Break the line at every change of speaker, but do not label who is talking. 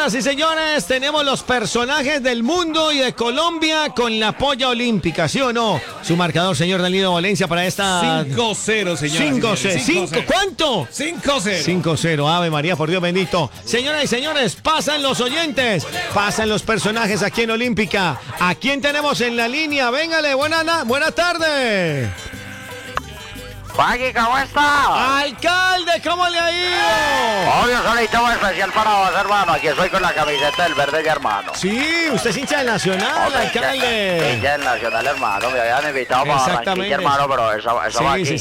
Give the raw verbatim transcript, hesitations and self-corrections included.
Señoras y señores, tenemos los personajes del mundo y de Colombia con la polla olímpica, ¿sí o no? Su marcador, señor Danilo Valencia, para esta...
cinco cero, señor.
cinco cero. ¿Cuánto?
cinco cero.
cinco cero. Ave María, por Dios bendito. Señoras y señores, pasan los oyentes, pasan los personajes aquí en Olímpica. ¿A quién tenemos en la línea? Véngale, buena, buena tarde.
Pagui, ¿cómo está?
Alcalde, ¿cómo le ha ido?
Obvio, solito muy especial para vos, hermano. Aquí estoy con la camiseta del verde, ya, hermano.
Sí, usted es hincha del Nacional,
Hombre,
alcalde.
hincha del Nacional, hermano. Me habían invitado para Barranquilla, hermano, pero eso, eso
Sí,
va aquí.
sí,